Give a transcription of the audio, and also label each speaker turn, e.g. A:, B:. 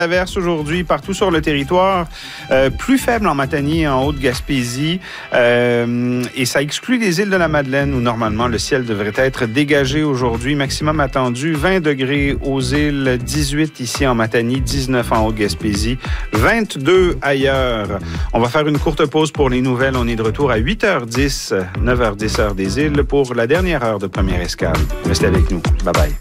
A: Averse aujourd'hui partout sur le territoire, plus faible en Matanie et en Haute-Gaspésie, et ça exclut les îles de la Madeleine où normalement le ciel devrait être dégagé aujourd'hui. Maximum attendu 20 degrés aux îles, 18 ici en Matanie, 19 en Haute-Gaspésie, 22 ailleurs. On va faire une courte pause pour les nouvelles. On est de retour à 8h10, 9h10 heure des îles pour la dernière heure de Première Escale. Restez avec nous. Bye bye.